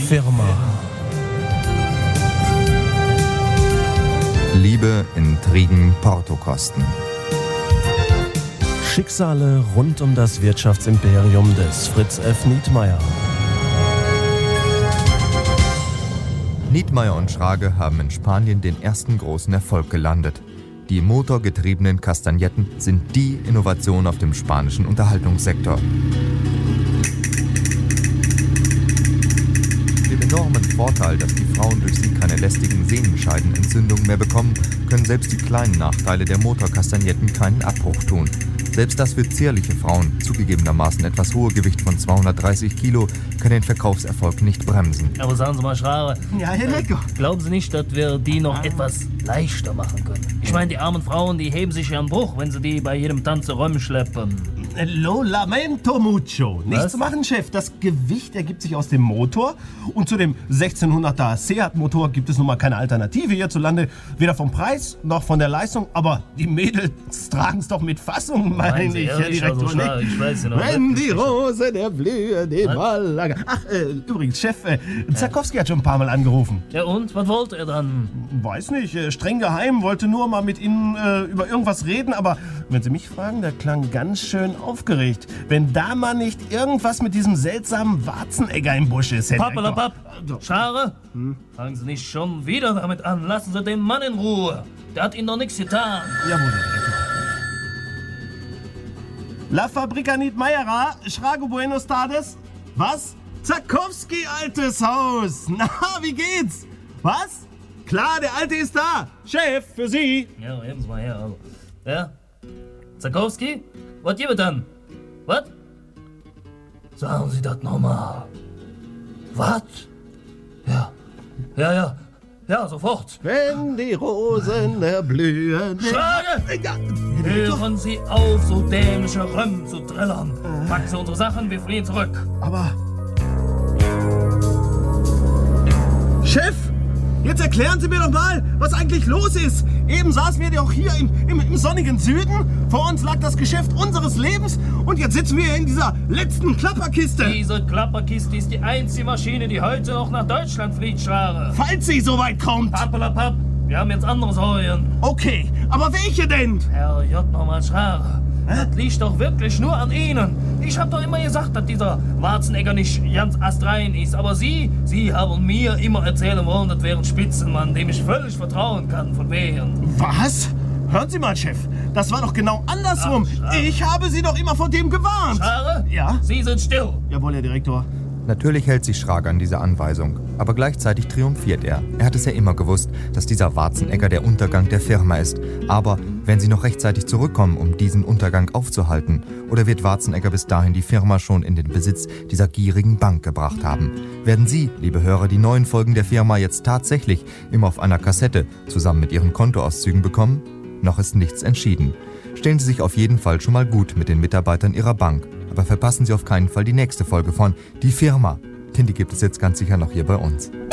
Firma. Liebe, Intrigen, Portokosten. Schicksale rund um das Wirtschaftsimperium des Fritz F. Nietmeyer. Nietmeyer und Schrage haben in Spanien den ersten großen Erfolg gelandet. Die motorgetriebenen Kastagnetten sind die Innovation auf dem spanischen Unterhaltungssektor. Den enormen Vorteil, dass die Frauen durch sie keine lästigen Sehnenscheidenentzündungen mehr bekommen, können selbst die kleinen Nachteile der Motorkastagnetten keinen Abbruch tun. Selbst das für zierliche Frauen zugegebenermaßen etwas hohe Gewicht von 230 Kilo kann den Verkaufserfolg nicht bremsen. Aber sagen Sie mal, Schrage, Ja, Herr Lecker. glauben Sie nicht, dass wir die noch etwas leichter machen können? Ich meine, die armen Frauen, die heben sich ja einen Bruch, wenn sie die bei jedem Tanz rumschleppen. Lo lamento mucho. Nichts Was? zu machen, Chef. Das Gewicht ergibt sich aus dem Motor. Und zu dem 1600er Seat-Motor gibt es nun mal keine Alternative hierzulande. Weder vom Preis noch von der Leistung. Aber die Mädels tragen es doch mit Fassung, meine Meinen Sie ich, Herr ehrlich? Direktor. Also, Schrage, nicht? ich weiß ja noch Wenn wirklich die nicht. Rose der Blühe den Was? Ball... Ach, übrigens, Chef, Zarkowski hat schon ein paar Mal angerufen. Ja und? Was wollte er dann? Weiß nicht, streng geheim, wollte nur mal mit Ihnen über irgendwas reden, aber wenn Sie mich fragen, der klang ganz schön aufgeregt. Wenn da mal nicht irgendwas mit diesem seltsamen Warzenegger im Busch ist, Herr Direktor. Pappelapapp, Schrare, fangen Sie nicht schon wieder damit an. Lassen Sie den Mann in Ruhe. Der hat Ihnen doch nichts getan. Jawohl, Herr Direktor. La Fabrica Nietmeyera, Schrage Buenos Tardes. Was? Zarkowski, altes Haus. Na, wie geht's? Was? Klar, der Alte ist da. Chef, für Sie. Ja, heben Sie mal her. Also. Ja? Zarkowski? Was gibt es dann? Was? Sagen Sie das nochmal. Was? Ja. Ja, sofort. Wenn die Rosen erblühen. Schrage! Ja, Hören Sie auf, so dämliche Römm zu trillern. Packen Sie unsere Sachen, wir fliehen zurück. aber... Chef! Jetzt erklären Sie mir doch mal, was eigentlich los ist. Eben saßen wir doch hier im sonnigen Süden. Vor uns lag das Geschäft unseres Lebens. Und jetzt sitzen wir in dieser letzten Klapperkiste. Diese Klapperkiste ist die einzige Maschine, die heute noch nach Deutschland fliegt, Schrage. Falls sie so weit kommt. Pappelapapp, wir haben jetzt andere Säulen. Okay, aber welche denn? Herr J. nochmal Schrage. Das liegt doch wirklich nur an Ihnen. Ich hab doch immer gesagt, dass dieser Warzenegger nicht ganz astrein ist. Aber Sie haben mir immer erzählen wollen, das wäre ein Spitzenmann, dem ich völlig vertrauen kann. Von wegen. Was? Hören Sie mal, Chef. Das war doch genau andersrum. Ach, Schrage. Ich habe Sie doch immer vor dem gewarnt. Schrage? Ja? Sie sind still. Jawohl, Herr Direktor. Natürlich hält sich Schrage an diese Anweisung, aber gleichzeitig triumphiert er. Er hat es ja immer gewusst, dass dieser Warzenegger der Untergang der Firma ist. Aber wenn sie noch rechtzeitig zurückkommen, um diesen Untergang aufzuhalten, oder wird Warzenegger bis dahin die Firma schon in den Besitz dieser gierigen Bank gebracht haben? Werden Sie, liebe Hörer, die neuen Folgen der Firma jetzt tatsächlich immer auf einer Kassette zusammen mit Ihren Kontoauszügen bekommen? Noch ist nichts entschieden. Stellen Sie sich auf jeden Fall schon mal gut mit den Mitarbeitern Ihrer Bank. Aber verpassen Sie auf keinen Fall die nächste Folge von Die Firma, denn die gibt es jetzt ganz sicher noch hier bei uns.